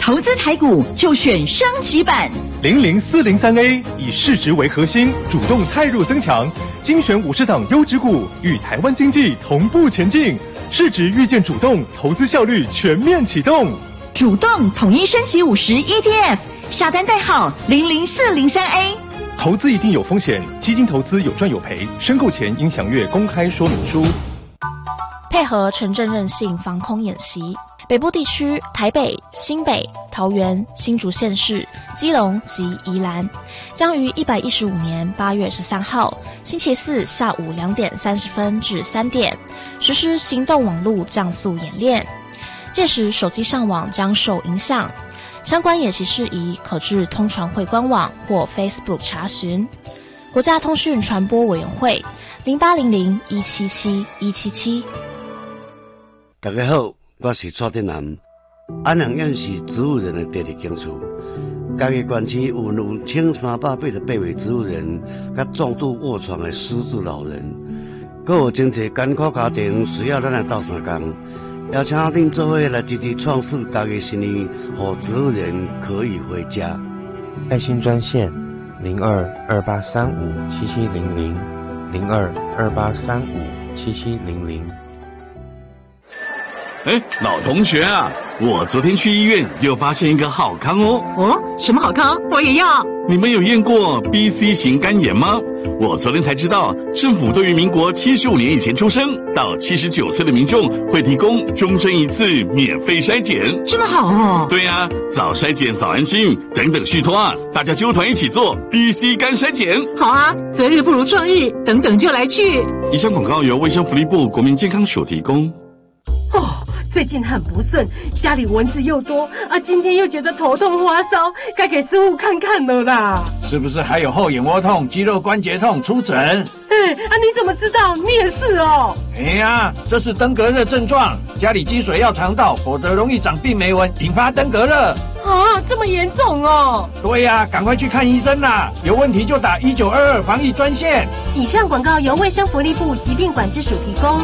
投资台股就选升级版 00403A， 以市值为核心，主动汰弱增强，精选50档优质股，与台湾经济同步前进。市值预见主动，投资效率全面启动。 主动统一升级50 ETF， 下单代号00403A。 投资一定有风险，基金投资有赚有赔，申购前应详阅公开说明书。 配合城镇韧性防空演习，北部地区台北、新北、桃园、新竹县市、基隆及宜兰将于115年8月13号星期四下午2点30分至3点实施行动网络降速演练，届时手机上网将受影响。相关演习事宜可至通传会官网或 Facebook 查询。国家通讯传播委员会0800177177。 大家好，我是蔡振南。安阳县是植物人的第二警处，嘉义县区有1388位植物人，甲重度卧床的失智老人，还有真侪艰苦家庭需要咱来斗相共。邀请恁做伙来积极创设嘉义新年，让植物人可以回家。 爱心专线0228357700，0228357700。 老同学啊，我昨天去医院又发现一个好康哦。 哦，什么好康？我也要。 你们有验过 BC 型肝炎吗？我昨天才知道，政府对于民国75年以前出生到79岁的民众会提供终身一次免费筛检。 这么好哦。 对啊，早筛检早安心，等等续托啊，大家揪团一起做 BC 肝筛检。 好啊，择日不如撞日，等等就来去。 以上广告由卫生福利部国民健康署提供。 最近很不顺，家里蚊子又多啊，今天又觉得头痛发烧，该给师傅看看了啦。 是不是还有后眼窝痛、肌肉关节痛？出诊。 你怎么知道？你也是哦。 这是登革热症状，家里积水要肠道，否则容易长病媒蚊，引发登革热。 啊，这么严重哦。 对呀，赶快去看医生啦！有问题就打1922防疫专线。 以上广告由卫生福利部疾病管制署提供。